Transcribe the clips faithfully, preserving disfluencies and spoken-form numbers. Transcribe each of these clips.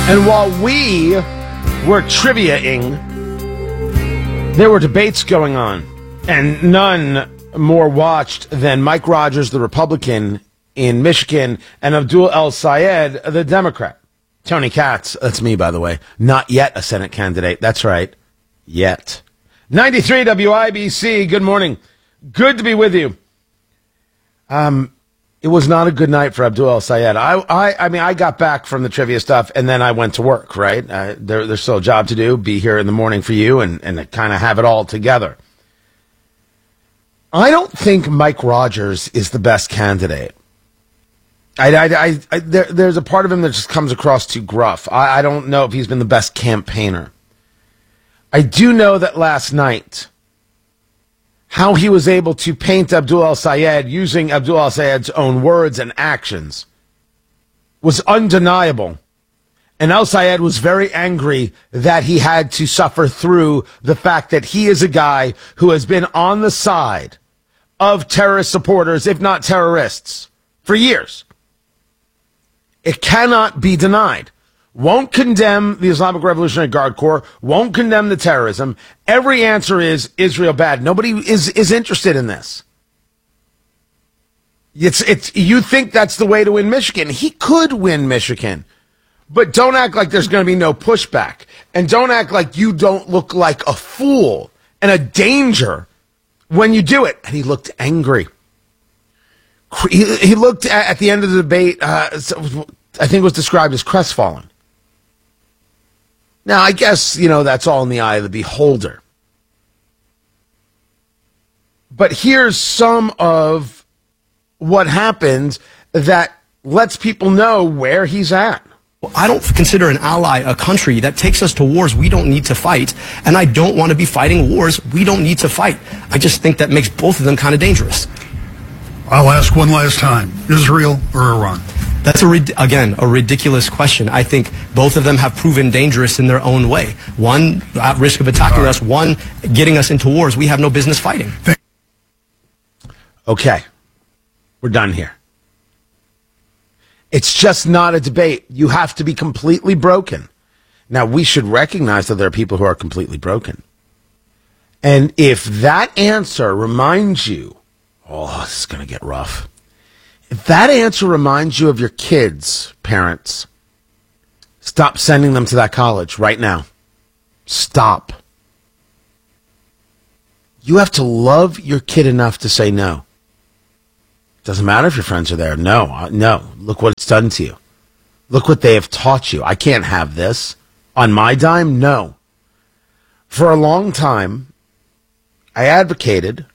And while we were trivia-ing, there were debates going on, and none more watched than Mike Rogers, the Republican in Michigan, and Abdul El-Sayed, the Democrat. Tony Katz, that's me, by the way, not yet a Senate candidate. That's right, yet. ninety-three W I B C, good morning. Good to be with you. Um... It was not a good night for Abdul El-Sayed. I, I, I mean, I got back from the trivia stuff, and then I went to work, right? Uh, there, there's still a job to do, be here in the morning for you, and, and kind of have it all together. I don't think Mike Rogers is the best candidate. I, I, I, I, there, there's a part of him that just comes across too gruff. I, I don't know if he's been the best campaigner. I do know that last night, how he was able to paint Abdul El-Sayed using Abdul El-Sayed's own words and actions was undeniable. And El-Sayed was very angry that he had to suffer through the fact that he is a guy who has been on the side of terrorist supporters, if not terrorists, for years. It cannot be denied. Won't condemn the Islamic Revolutionary Guard Corps, won't condemn the terrorism. Every answer is Israel bad. Nobody is, is interested in this. It's, it's, you think that's the way to win Michigan. He could win Michigan. But don't act like there's going to be no pushback. And don't act like you don't look like a fool and a danger when you do it. And he looked angry. He, he looked at, at the end of the debate, uh, I think it was described as crestfallen. Now, I guess, you know, that's all in the eye of the beholder. But here's some of what happened that lets people know where he's at. I don't consider an ally a country that takes us to wars we don't need to fight, and I don't want to be fighting wars we don't need to fight. I just think that makes both of them kind of dangerous. I'll ask one last time, Israel or Iran? That's, a again, a ridiculous question. I think both of them have proven dangerous in their own way. One, at risk of attacking us. One, getting us into wars we have no business fighting. Okay. We're done here. It's just not a debate. You have to be completely broken. Now, we should recognize that there are people who are completely broken. And if that answer reminds you, oh, this is going to get rough. If that answer reminds you of your kids, parents, stop sending them to that college right now. Stop. You have to love your kid enough to say no. Doesn't matter if your friends are there. No, no. Look what it's done to you. Look what they have taught you. I can't have this. On my dime, no. For a long time, I advocated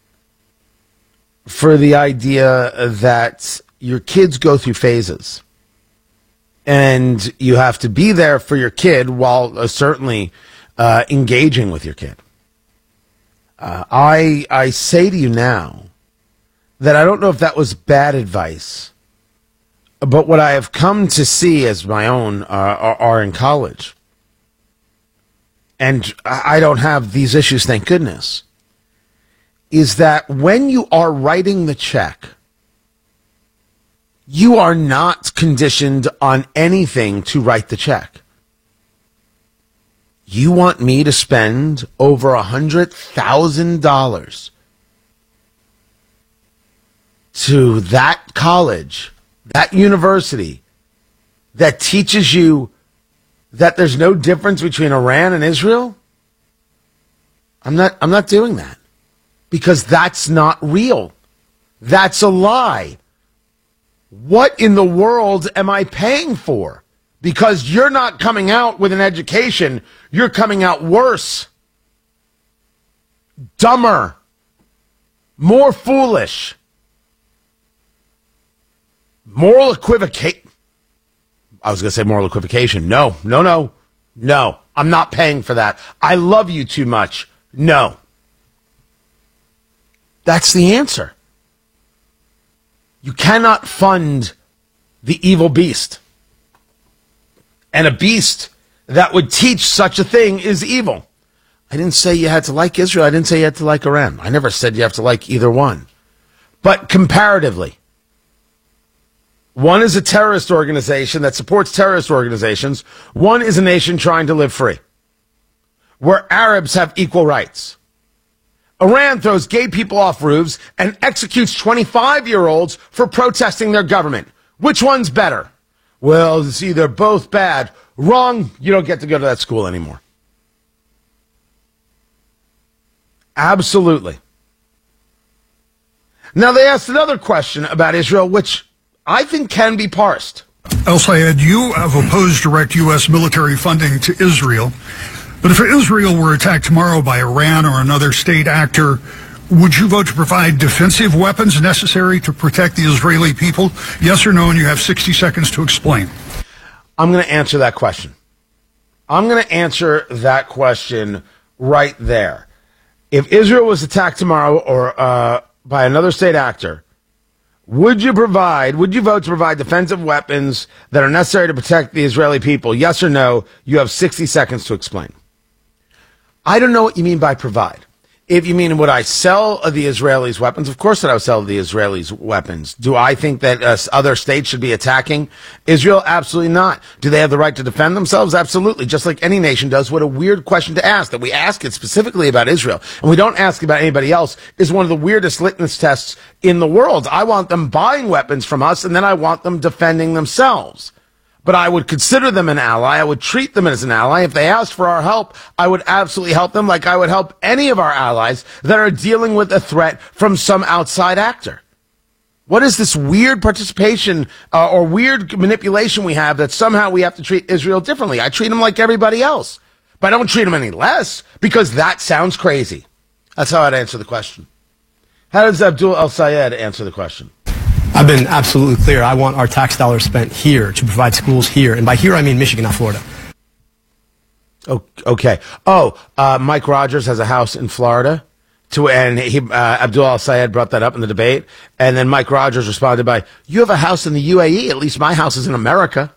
for the idea that your kids go through phases. And you have to be there for your kid while uh, certainly uh, engaging with your kid. Uh, I I say to you now that I don't know if that was bad advice, but what I have come to see as my own uh, are, are in college. And I don't have these issues, thank goodness. Is that when you are writing the check, you are not conditioned on anything to write the check. You want me to spend over one hundred thousand dollars to that college, that university, that teaches you that there's no difference between Iran and Israel? I'm not, I'm not doing that. Because that's not real. That's a lie. What in the world am I paying for? Because you're not coming out with an education, you're coming out worse, dumber, more foolish, moral equivocation. I was going to say moral equivocation. No, no, no, no. I'm not paying for that. I love you too much. No. That's the answer. You cannot fund the evil beast. And a beast that would teach such a thing is evil. I didn't say you had to like Israel. I didn't say you had to like Iran. I never said you have to like either one. But comparatively, One is a terrorist organization that supports terrorist organizations. One is a nation trying to live free, where Arabs have equal rights. Iran throws gay people off roofs and executes twenty-five-year-olds for protesting their government. Which one's better? Well, see, they're both bad. Wrong. You don't get to go to that school anymore. Absolutely. Now, they asked another question about Israel, which I think can be parsed. El-Sayed, you have opposed direct U S military funding to Israel. But if Israel were attacked tomorrow by Iran or another state actor, would you vote to provide defensive weapons necessary to protect the Israeli people? Yes or no? And you have sixty seconds to explain. I'm going to answer that question. I'm going to answer that question right there. If Israel was attacked tomorrow or uh, by another state actor, would you provide, would you vote to provide defensive weapons that are necessary to protect the Israeli people? Yes or no? You have sixty seconds to explain. I don't know what you mean by provide. If you mean, would I sell the Israelis weapons? Of course that I would sell the Israelis weapons. Do I think that uh, other states should be attacking Israel? Absolutely not. Do they have the right to defend themselves? Absolutely. Just like any nation does. What a weird question to ask, that we ask it specifically about Israel and we don't ask about anybody else, is one of the weirdest litmus tests in the world. I want them buying weapons from us, and then I want them defending themselves. But I would consider them an ally. I would treat them as an ally. If they asked for our help, I would absolutely help them like I would help any of our allies that are dealing with a threat from some outside actor. What is this weird participation uh, or weird manipulation we have that somehow we have to treat Israel differently? I treat them like everybody else, but I don't treat them any less, because that sounds crazy. That's how I'd answer the question. How does Abdul El-Sayed answer the question? I've been absolutely clear. I want our tax dollars spent here to provide schools here. And by here, I mean Michigan, not Florida. Oh, okay. Oh, uh, Mike Rogers has a house in Florida. To, and he, uh, Abdul El-Sayed brought that up in the debate. And then Mike Rogers responded by, you have a house in the U A E. At least my house is in America.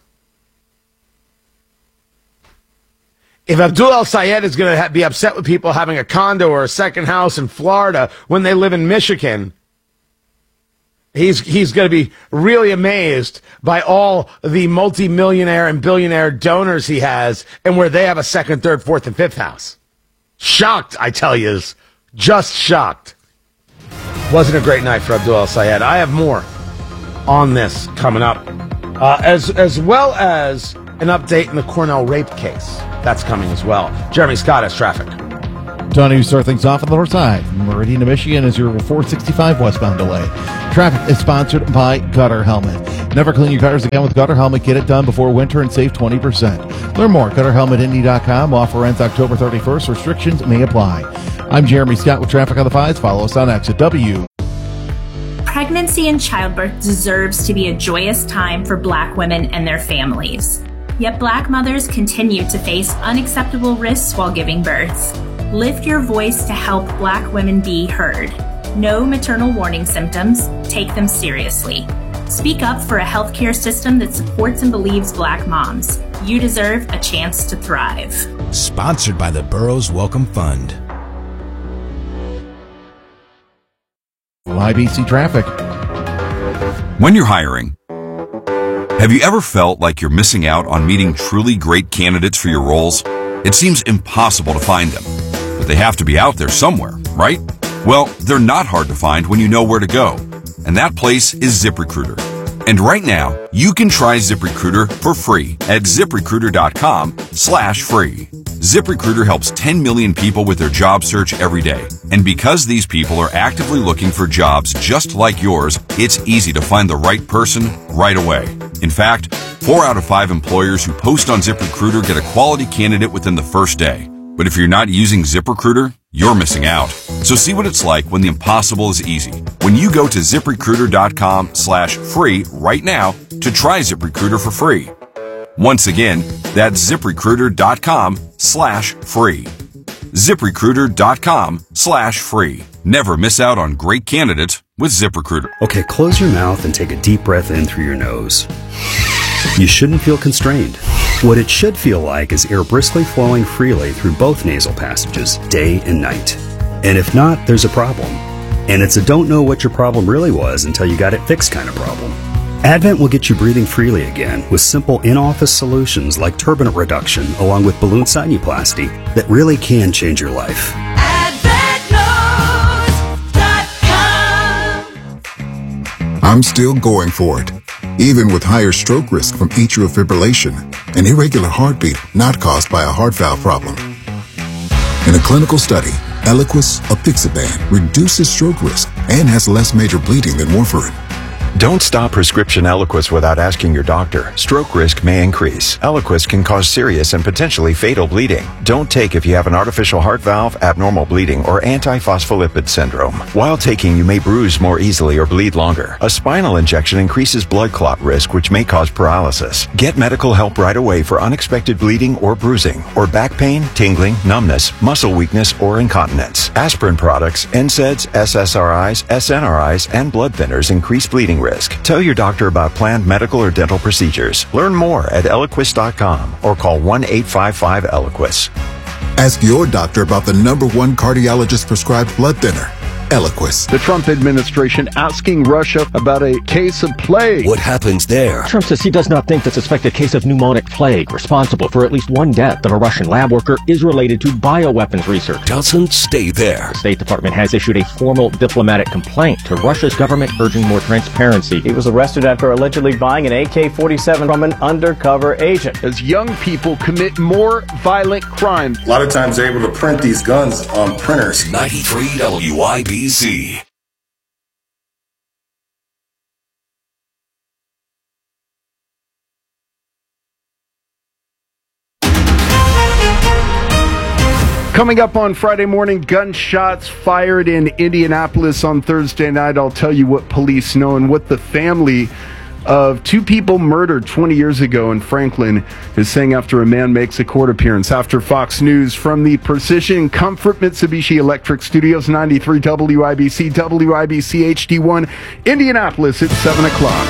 If Abdul El-Sayed is going to ha- be upset with people having a condo or a second house in Florida when they live in Michigan, He's he's going to be really amazed by all the multi-millionaire and billionaire donors he has and where they have a second, third, fourth, and fifth house. Shocked, I tell you. Just shocked. Wasn't a great night for Abdul El-Sayed. I have more on this coming up, uh, as as well as an update in the Cornell rape case. That's coming as well. Jeremy Scott has traffic. Tony, we start things off on the north side. Meridian to Michigan is your four sixty-five westbound delay. Traffic is sponsored by Gutter Helmet. Never clean your gutters again with Gutter Helmet. Get it done before winter and save twenty percent. Learn more at gutter helmet indy dot com. Offer ends October thirty-first. Restrictions may apply. I'm Jeremy Scott with Traffic on the Fives. Follow us on X at W. Pregnancy and childbirth deserves to be a joyous time for Black women and their families. Yet Black mothers continue to face unacceptable risks while giving birth. Lift your voice to help Black women be heard. Know maternal warning symptoms. Take them seriously. Speak up for a healthcare system that supports and believes Black moms. You deserve a chance to thrive. Sponsored by the Burroughs Welcome Fund. I B C Traffic. When you're hiring, have you ever felt like you're missing out on meeting truly great candidates for your roles? It seems impossible to find them, but they have to be out there somewhere, right? Well, they're not hard to find when you know where to go, and that place is ZipRecruiter. And right now, you can try ZipRecruiter for free at ZipRecruiter.com slash free. ZipRecruiter helps ten million people with their job search every day. And because these people are actively looking for jobs just like yours, it's easy to find the right person right away. In fact, four out of five employers who post on ZipRecruiter get a quality candidate within the first day. But if you're not using ZipRecruiter, you're missing out. So see what it's like when the impossible is easy. When you go to ZipRecruiter.com slash free right now to try ZipRecruiter for free. Once again, that's ZipRecruiter.com slash free. ZipRecruiter.com slash free. Never miss out on great candidates with ZipRecruiter. Okay, close your mouth and take a deep breath in through your nose. You shouldn't feel constrained. What it should feel like is air briskly flowing freely through both nasal passages, day and night. And if not, there's a problem. And it's a don't know what your problem really was until you got it fixed kind of problem. Advent will get you breathing freely again with simple in-office solutions like turbinate reduction along with balloon sinuplasty that really can change your life. Advent Knows dot com. I'm still going for it, even with higher stroke risk from atrial fibrillation, an irregular heartbeat not caused by a heart valve problem. In a clinical study, Eliquis apixaban reduces stroke risk and has less major bleeding than warfarin. Don't stop prescription Eliquis without asking your doctor. Stroke risk may increase. Eliquis can cause serious and potentially fatal bleeding. Don't take if you have an artificial heart valve, abnormal bleeding, or antiphospholipid syndrome. While taking, you may bruise more easily or bleed longer. A spinal injection increases blood clot risk, which may cause paralysis. Get medical help right away for unexpected bleeding or bruising, or back pain, tingling, numbness, muscle weakness, or incontinence. Aspirin products, N SAIDs, S S R Is, S N R Is, and blood thinners increase bleeding risk. Tell your doctor about planned medical or dental procedures. Learn more at Eliquis dot com or call one eight five five Eliquis. Ask your doctor about the number one cardiologist prescribed blood thinner, Eliquis. The Trump administration asking Russia about a case of plague. What happens there? Trump says he does not think the suspected case of pneumonic plague, responsible for at least one death of a Russian lab worker, is related to bioweapons research. Doesn't stay there. The State Department has issued a formal diplomatic complaint to Russia's government urging more transparency. He was arrested after allegedly buying an A K forty-seven from an undercover agent. As young people commit more violent crimes. A lot of times they're able to print these guns on printers. ninety-three W I B C. Coming up on Friday morning, gunshots fired in Indianapolis on Thursday night. I'll tell you what police know and what the family of two people murdered twenty years ago in Franklin is saying after a man makes a court appearance. After Fox News from the Precision Comfort Mitsubishi Electric Studios, ninety-three W I B C, W I B C H D one, Indianapolis at seven o'clock.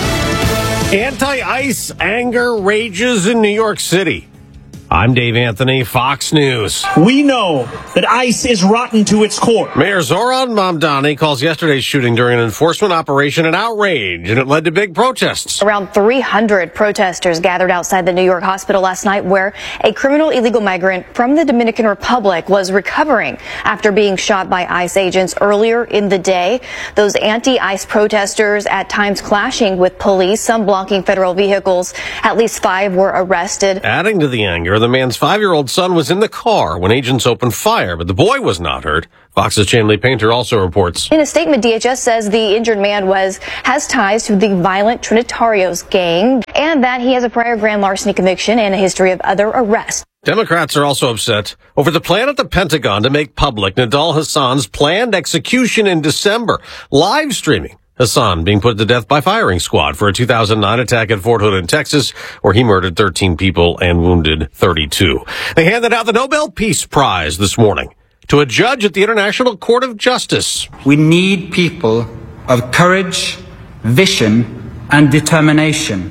Anti-ICE anger rages in New York City. I'm Dave Anthony, Fox News. We know that ICE is rotten to its core. Mayor Zoran Mamdani calls yesterday's shooting during an enforcement operation an outrage, and it led to big protests. Around three hundred protesters gathered outside the New York hospital last night where a criminal illegal migrant from the Dominican Republic was recovering after being shot by ICE agents earlier in the day. Those anti-ICE protesters at times clashing with police, some blocking federal vehicles. At least five were arrested. Adding to the anger, the man's five-year-old son was in the car when agents opened fire, but the boy was not hurt. Fox's Chanley Painter also reports. In a statement, D H S says the injured man was has ties to the violent Trinitarios gang and that he has a prior grand larceny conviction and a history of other arrests. Democrats are also upset over the plan at the Pentagon to make public Nidal Hassan's planned execution in December, live streaming Hassan being put to death by firing squad for a two thousand nine attack at Fort Hood in Texas, where he murdered thirteen people and wounded thirty-two. They handed out the Nobel Peace Prize this morning to a judge at the International Court of Justice. We need people of courage, vision, and determination,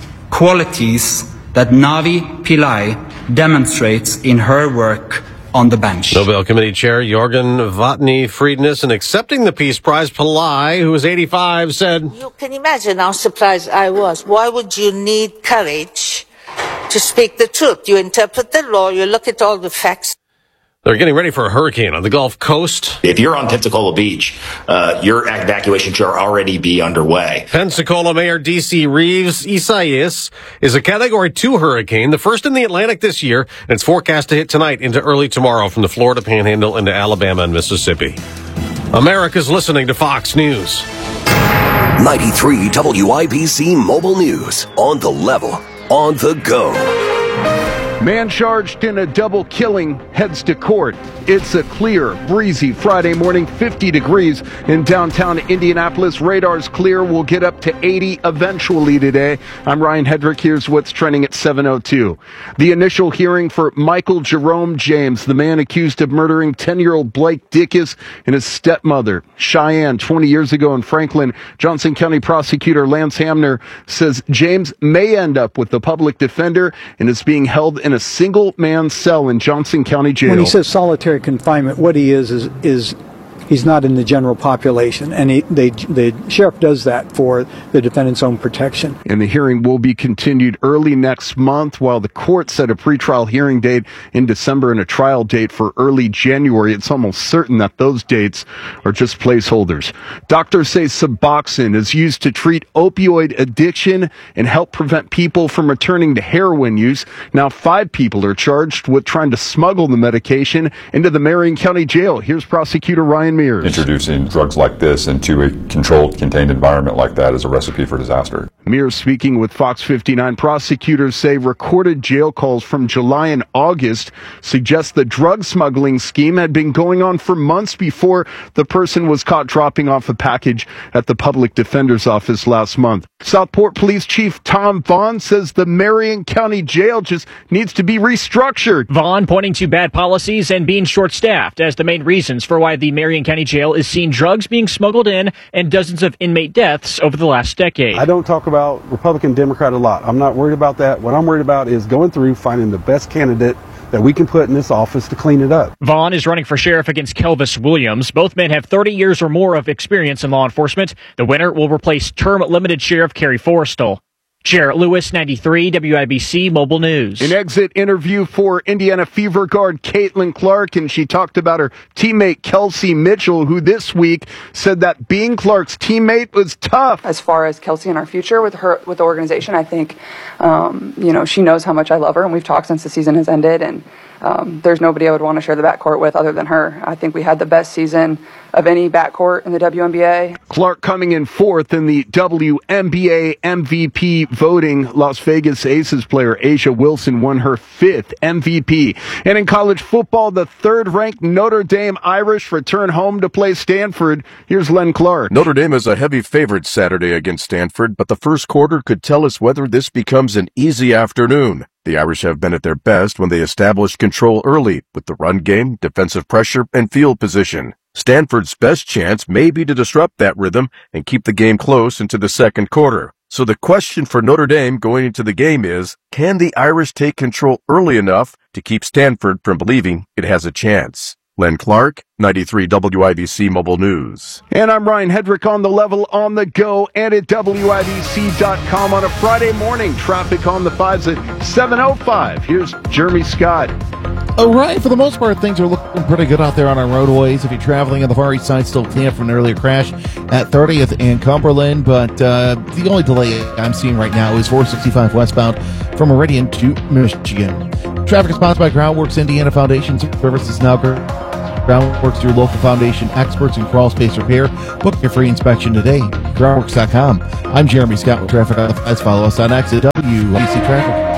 qualities that Navi Pillai demonstrates in her work on the bench. Nobel Committee Chair Jorgen Vatni Friedness, in accepting the Peace Prize, Pillai, who was eighty-five, said, "You can imagine how surprised I was. Why would you need courage to speak the truth? You interpret the law, you look at all the facts." They're getting ready for a hurricane on the Gulf Coast. If you're on Pensacola Beach, uh, your evacuation should already be underway. Pensacola Mayor D C Reeves Isaias is a Category two hurricane, the first in the Atlantic this year, and it's forecast to hit tonight into early tomorrow from the Florida Panhandle into Alabama and Mississippi. America's listening to Fox News. ninety-three W I B C Mobile News. On the level, on the go. Man charged in a double killing heads to court. It's a clear, breezy Friday morning, fifty degrees in downtown Indianapolis. Radar's clear. We'll get up to eighty eventually today. I'm Ryan Hedrick. Here's what's trending at seven oh two. The initial hearing for Michael Jerome James, the man accused of murdering ten-year-old Blake Dickus and his stepmother, Cheyenne, twenty years ago in Franklin. Johnson County Prosecutor Lance Hamner says James may end up with the public defender and is being held in a single-man cell in Johnson County Jail. When he says solitary confinement, what he is is is he's not in the general population, and he, they, the sheriff does that for the defendant's own protection. And the hearing will be continued early next month, while the court set a pretrial hearing date in December and a trial date for early January. It's almost certain that those dates are just placeholders. Doctors say Suboxone is used to treat opioid addiction and help prevent people from returning to heroin use. Now, five people are charged with trying to smuggle the medication into the Marion County Jail. Here's prosecutor Ryan Mears. Introducing drugs like this into a controlled, contained environment like that is a recipe for disaster. Mears speaking with Fox fifty-nine. Prosecutors say recorded jail calls from July and August suggest the drug smuggling scheme had been going on for months before the person was caught dropping off a package at the public defender's office last month. Southport Police Chief Tom Vaughn says the Marion County Jail just needs to be restructured. Vaughn pointing to bad policies and being short-staffed as the main reasons for why the Marion County Jail is seeing drugs being smuggled in and dozens of inmate deaths over the last decade. I don't talk about Republican, Democrat a lot. I'm not worried about that. What I'm worried about is going through, finding the best candidate that we can put in this office to clean it up. Vaughn is running for sheriff against Kelvis Williams. Both men have thirty years or more of experience in law enforcement. The winner will replace term-limited Sheriff Kerry Forrestal. Jarrett Lewis, ninety-three W I B C Mobile News. An exit interview for Indiana Fever guard Caitlin Clark, and she talked about her teammate Kelsey Mitchell, who this week said that being Clark's teammate was tough. As far as Kelsey and our future with her, with the organization, I think, um, you know, she knows how much I love her, and we've talked since the season has ended, and um, there's nobody I would want to share the backcourt with other than her. I think we had the best season of any backcourt in the W N B A. Clark coming in fourth in the W N B A M V P voting. Las Vegas Aces player Asia Wilson won her fifth M V P. And in college football, the third-ranked Notre Dame Irish return home to play Stanford. Here's Len Clark. Notre Dame is a heavy favorite Saturday against Stanford, but the first quarter could tell us whether this becomes an easy afternoon. The Irish have been at their best when they established control early with the run game, defensive pressure, and field position. Stanford's best chance may be to disrupt that rhythm and keep the game close into the second quarter. So the question for Notre Dame going into the game is, can the Irish take control early enough to keep Stanford from believing it has a chance? Len Clark, ninety-three W I B C Mobile News. And I'm Ryan Hedrick on the level, on the go, and at W I B C dot com on a Friday morning. Traffic on the fives at seven oh five. Here's Jeremy Scott. All right, for the most part, things are looking pretty good out there on our roadways. If you're traveling on the Far East Side, still clean up from an earlier crash at thirtieth and Cumberland. But uh, the only delay I'm seeing right now is four sixty-five westbound from Meridian to Michigan. Traffic is sponsored by Groundworks Indiana Foundation Services. Now Groundworks, your local foundation experts in crawl space repair. Book your free inspection today. Groundworks dot com. I'm Jeremy Scott with Traffic on the Fives. Follow us on X at W I B C Traffic.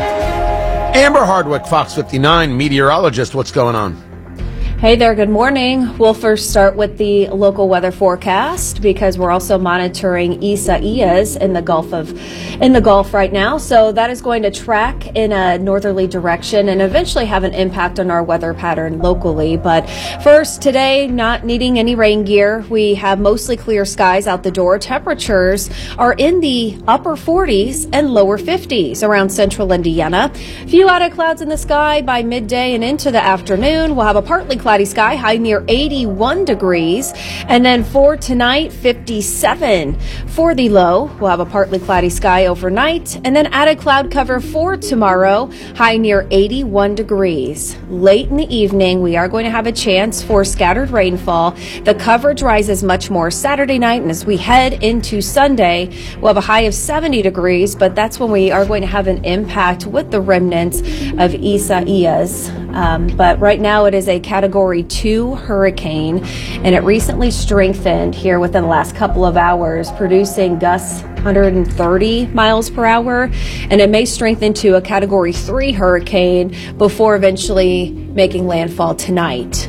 Amber Hardwick, Fox fifty-nine, meteorologist. What's going on? Hey there, good morning. We'll first start with the local weather forecast because we're also monitoring Isaias in the Gulf of in the Gulf right now. So that is going to track in a northerly direction and eventually have an impact on our weather pattern locally. But first, today, not needing any rain gear. We have mostly clear skies out the door. Temperatures are in the upper forties and lower fifties around central Indiana. Few added clouds in the sky by midday and into the afternoon. We'll have a partly cloudy sky, high near eighty-one degrees. And then for tonight, fifty-seven for the low. We'll have a partly cloudy sky overnight. And then added cloud cover for tomorrow, high near eighty-one degrees. Late in the evening, we are going to have a chance for scattered rainfall. The coverage rises much more Saturday night. And as we head into Sunday, we'll have a high of seventy degrees. But that's when we are going to have an impact with the remnants of Isaias. Um, but right now it is a category two hurricane, and it recently strengthened here within the last couple of hours, producing gusts one hundred thirty miles per hour, and it may strengthen to a category three hurricane before eventually making landfall tonight.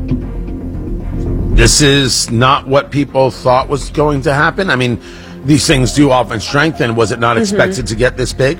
This is not what people thought was going to happen. I mean, these things do often strengthen. Was it not expected mm-hmm. to get this big?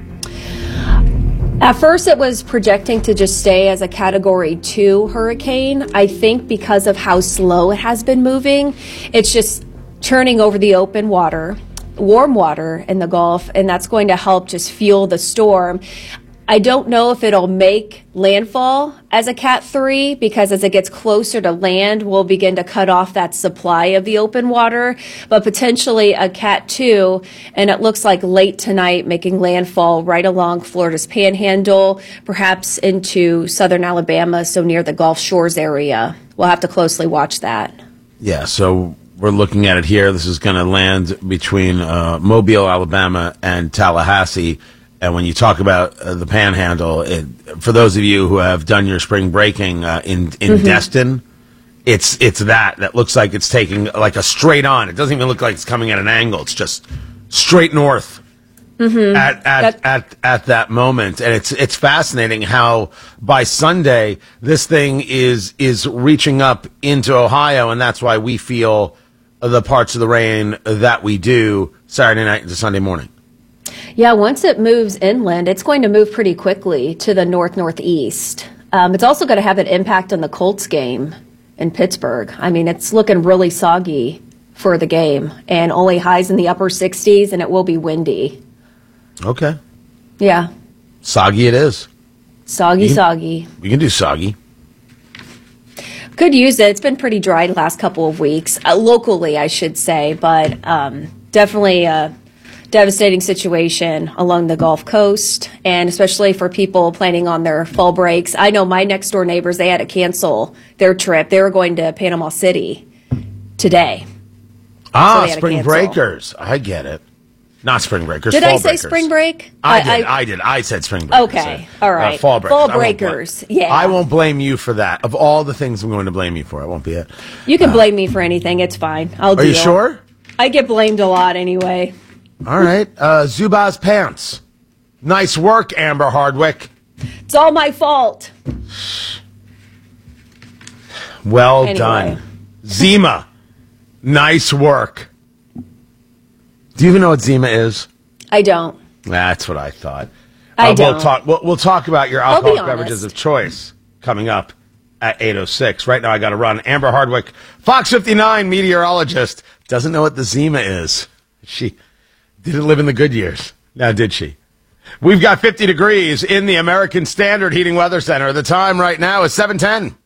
At first, it was projecting to just stay as a category two hurricane. I think because of how slow it has been moving, it's just churning over the open water, warm water in the Gulf, and that's going to help just fuel the storm. I don't know if it'll make landfall as a Cat three because as it gets closer to land, we'll begin to cut off that supply of the open water, but potentially a Cat two, and it looks like late tonight making landfall right along Florida's Panhandle, perhaps into southern Alabama, so near the Gulf Shores area. We'll have to closely watch that. Yeah, so we're looking at it here. This is going to land between uh, Mobile, Alabama, and Tallahassee. And when you talk about uh, the Panhandle, it, for those of you who have done your spring breaking uh, in in mm-hmm. Destin, it's it's that that looks like it's taking like a straight on. It doesn't even look like it's coming at an angle. It's just straight north mm-hmm. at at, at at that moment. And it's it's fascinating how by Sunday this thing is is reaching up into Ohio, and that's why we feel the parts of the rain that we do Saturday night into Sunday morning. Yeah, once it moves inland, it's going to move pretty quickly to the north-northeast. Um, it's also going to have an impact on the Colts game in Pittsburgh. I mean, it's looking really soggy for the game, and only highs in the upper sixties, and it will be windy. Okay. Yeah. Soggy it is. Soggy, can, soggy. We can do soggy. Could use it. It's been pretty dry the last couple of weeks, uh, locally, I should say, but um, definitely a devastating situation along the Gulf Coast, and especially for people planning on their fall breaks. I know my next door neighbors, they had to cancel their trip. They were going to Panama City today. Ah, so spring breakers. I get it. Not spring breakers. Did fall I say breakers. spring break? I, I did. I, I did. I said spring breakers. Okay. All right. Uh, fall breakers. Fall breakers. Yeah. I won't blame you for that. Of all the things I'm going to blame you for, it won't be it. You can uh, blame me for anything. It's fine. I'll Are deal. you sure? I get blamed a lot anyway. All right. Uh, Zubaz pants. Nice work, Amber Hardwick. It's all my fault. Well anyway. done. Zima. Nice work. Do you even know what Zima is? I don't. That's what I thought. I uh, don't. We'll talk, we'll, we'll talk about your I'll be alcoholic beverages of choice coming up at eight oh six. Right now I got to run. Amber Hardwick, Fox fifty-nine meteorologist, doesn't know what the Zima is. She didn't live in the good years. Now, did she? We've got fifty degrees in the American Standard Heating Weather Center. The time right now is seven ten.